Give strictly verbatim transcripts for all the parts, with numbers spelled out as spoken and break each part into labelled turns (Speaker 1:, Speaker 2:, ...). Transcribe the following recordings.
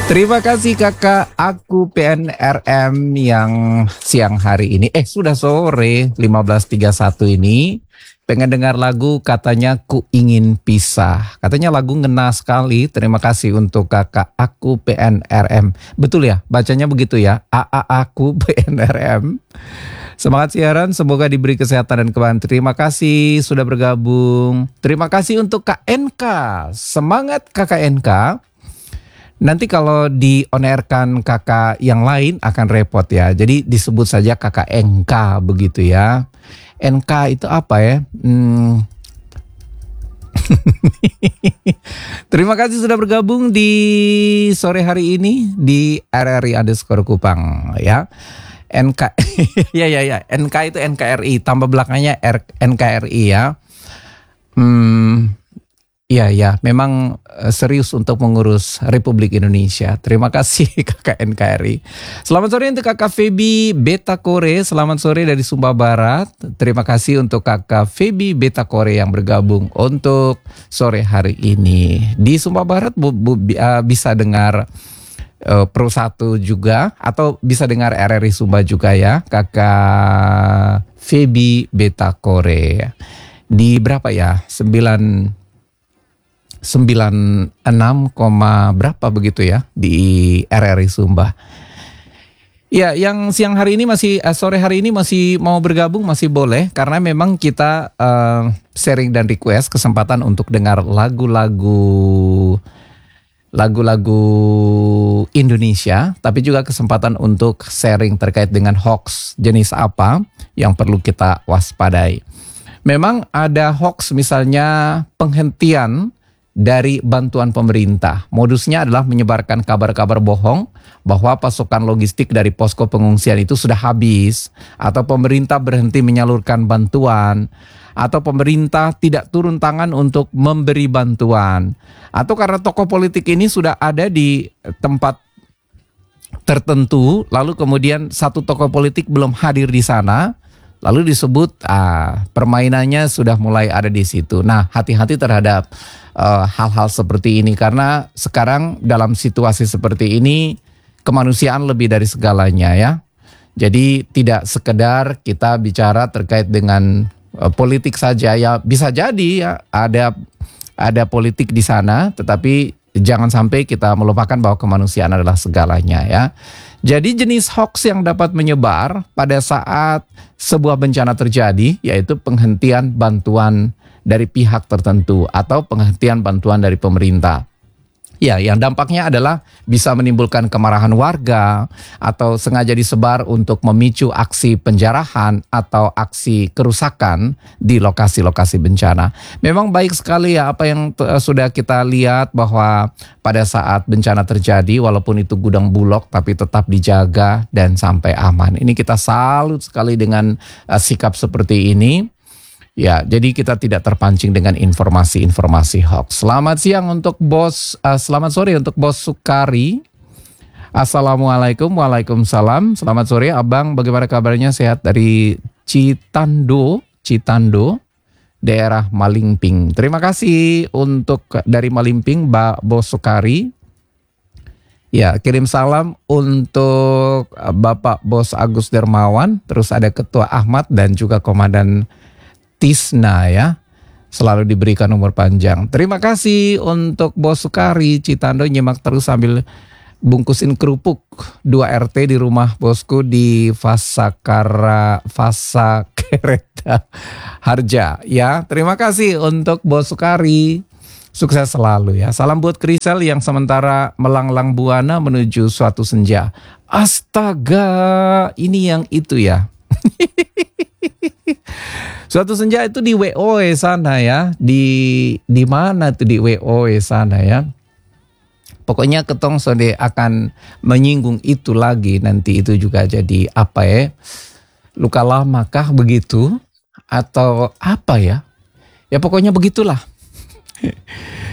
Speaker 1: Terima kasih kakak aku P N R M yang siang hari ini, eh sudah sore lima belas tiga puluh satu ini pengen dengar lagu katanya ku ingin pisah. Katanya lagu ngena sekali. Terima kasih untuk kakak aku P N R M. Betul ya bacanya begitu ya, A A aku P N R M. Semangat siaran, semoga diberi kesehatan dan kebahagiaan. Terima kasih sudah bergabung. Terima kasih untuk K N K. Semangat kakak N K. Nanti kalau di on air-kan kakak yang lain akan repot ya. Jadi disebut saja kakak N K begitu ya. N K itu apa ya? Hmm. Terima kasih sudah bergabung di sore hari ini di R R I underscore Kupang ya. N K ya ya ya. N K itu N K R I tambah belakangnya R, N K R I ya. Hmm. Iya ya, memang serius untuk mengurus Republik Indonesia. Terima kasih kakak N K R I. Selamat sore untuk kakak Feby Beta Kore. Selamat sore dari Sumba Barat. Terima kasih untuk kakak Feby Beta Kore yang bergabung untuk sore hari ini. Di Sumba Barat bu, bu, uh, bisa dengar uh, Pro satu juga atau bisa dengar R R I Sumba juga ya, kakak Feby Beta Kore. Di berapa ya? sembilan sembilan enam, berapa begitu ya di R R I Sumba. Ya, yang siang hari ini masih uh, sore hari ini masih mau bergabung masih boleh karena memang kita uh, sharing dan request kesempatan untuk dengar lagu-lagu lagu-lagu Indonesia, tapi juga kesempatan untuk sharing terkait dengan hoax jenis apa yang perlu kita waspadai. Memang ada hoax misalnya penghentian dari bantuan pemerintah. Modusnya adalah menyebarkan kabar-kabar bohong bahwa pasokan logistik dari posko pengungsian itu sudah habis, atau pemerintah berhenti menyalurkan bantuan, atau pemerintah tidak turun tangan untuk memberi bantuan, atau karena tokoh politik ini sudah ada di tempat tertentu, lalu kemudian satu tokoh politik belum hadir di sana, lalu disebut ah, permainannya sudah mulai ada di situ. Nah, hati-hati terhadap uh, hal-hal seperti ini karena sekarang dalam situasi seperti ini kemanusiaan lebih dari segalanya ya. Jadi tidak sekedar kita bicara terkait dengan uh, politik saja ya, bisa jadi ya ada ada politik di sana, tetapi jangan sampai kita melupakan bahwa kemanusiaan adalah segalanya ya. Jadi jenis hoax yang dapat menyebar pada saat sebuah bencana terjadi yaitu penghentian bantuan dari pihak tertentu atau penghentian bantuan dari pemerintah. Ya, yang dampaknya adalah bisa menimbulkan kemarahan warga atau sengaja disebar untuk memicu aksi penjarahan atau aksi kerusakan di lokasi-lokasi bencana. Memang baik sekali ya apa yang t- sudah kita lihat bahwa pada saat bencana terjadi walaupun itu gudang bulog tapi tetap dijaga dan sampai aman. Ini kita salut sekali dengan uh, sikap seperti ini. Ya, jadi kita tidak terpancing dengan informasi-informasi hoax. Selamat siang untuk bos, uh, selamat sore untuk bos Sukari. Assalamualaikum, waalaikumsalam. Selamat sore, abang. Bagaimana kabarnya? Sehat dari Citando, Citando, daerah Malingping. Terima kasih untuk dari Malingping, Mbak Bos Sukari. Ya, kirim salam untuk Bapak Bos Agus Dermawan. Terus ada Ketua Ahmad dan juga Komandan Tisna ya, selalu diberikan umur panjang. Terima kasih untuk Bos Sukari Citando, nyimak terus sambil bungkusin kerupuk dua R T di rumah bosku di Fasakara Fasa Kereta Harja ya. Terima kasih untuk Bos Sukari. Sukses selalu ya. Salam buat Krisel yang sementara melanglang buana menuju suatu senja. Astaga, ini yang itu ya. Suatu senja itu di W O E sana ya. Di di mana tuh di W O E sana ya. Pokoknya ketong sode akan menyinggung itu lagi nanti, itu juga jadi apa ya? Luka lama kah begitu atau apa ya? Ya pokoknya begitulah.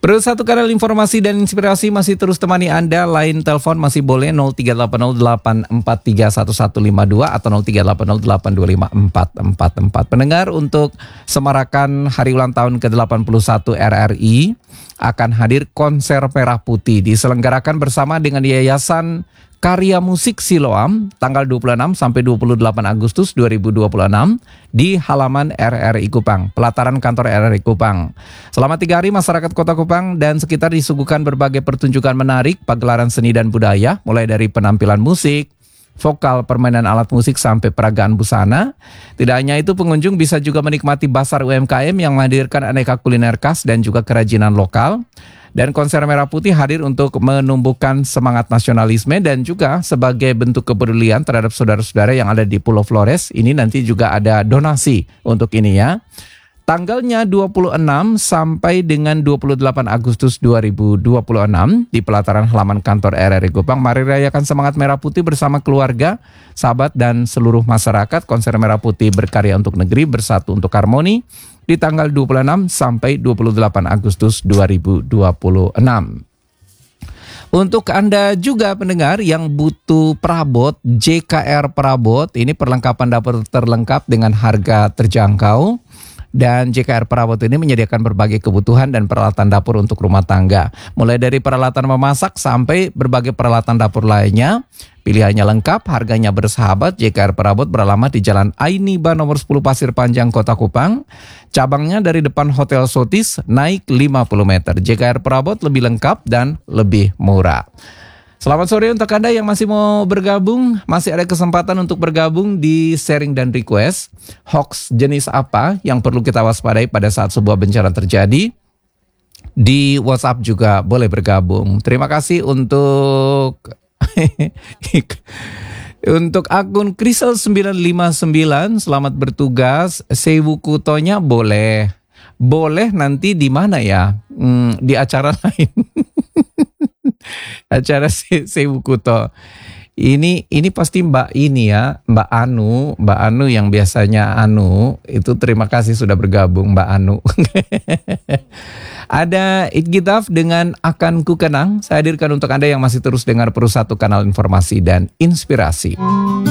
Speaker 1: Perlu satu kanal informasi dan inspirasi masih terus temani Anda. Line telepon masih boleh nol tiga delapan nol delapan empat tiga satu satu lima dua atau nol tiga delapan nol delapan dua lima empat empat empat. Pendengar, untuk semarakan hari ulang tahun ke delapan puluh satu R R I akan hadir konser Merah Putih diselenggarakan bersama dengan Yayasan Karya Musik Siloam tanggal dua puluh enam sampai dua puluh delapan Agustus dua ribu dua puluh enam di halaman R R I Kupang, pelataran kantor R R I Kupang. Selama tiga hari masyarakat Kota Kupang dan sekitar disuguhkan berbagai pertunjukan menarik, pagelaran seni dan budaya, mulai dari penampilan musik, vokal, permainan alat musik sampai peragaan busana. Tidak hanya itu, pengunjung bisa juga menikmati Basar U M K M yang menghadirkan aneka kuliner khas dan juga kerajinan lokal. Dan konser Merah Putih hadir untuk menumbuhkan semangat nasionalisme dan juga sebagai bentuk kepedulian terhadap saudara-saudara yang ada di Pulau Flores. Ini nanti juga ada donasi untuk ini ya. Tanggalnya dua puluh enam sampai dengan dua puluh delapan Agustus dua ribu dua puluh enam di pelataran halaman kantor R R I Kupang. Mari rayakan semangat Merah Putih bersama keluarga, sahabat dan seluruh masyarakat. Konser Merah Putih berkarya untuk negeri, bersatu untuk harmoni di tanggal dua puluh enam sampai dua puluh delapan Agustus dua ribu dua puluh enam. Untuk Anda juga pendengar yang butuh perabot, J K R Perabot, ini perlengkapan dapur terlengkap dengan harga terjangkau. Dan J K R Perabot ini menyediakan berbagai kebutuhan dan peralatan dapur untuk rumah tangga. Mulai dari peralatan memasak sampai berbagai peralatan dapur lainnya. Pilihannya lengkap, harganya bersahabat. J K R Perabot beralamat di Jalan Ainiba nomor sepuluh Pasir Panjang, Kota Kupang. Cabangnya dari depan Hotel Sotis, naik lima puluh meter. J K R Perabot lebih lengkap dan lebih murah. Selamat sore untuk Anda yang masih mau bergabung. Masih ada kesempatan untuk bergabung di sharing dan request. Hoax jenis apa yang perlu kita waspadai pada saat sebuah bencana terjadi? Di WhatsApp juga boleh bergabung. Terima kasih untuk untuk akun Krisel sembilan lima sembilan. Selamat bertugas. Sewu Kutonya boleh. Boleh nanti di mana ya? Hmm, di acara lain. Acara Sewu Kuto. Ini ini pasti Mbak ini ya, Mbak Anu, Mbak Anu yang biasanya Anu, itu terima kasih sudah bergabung Mbak Anu. Ada Itgitaf dengan Akan Ku Kenang. Saya hadirkan untuk Anda yang masih terus dengar Perusatu Kanal Informasi dan Inspirasi.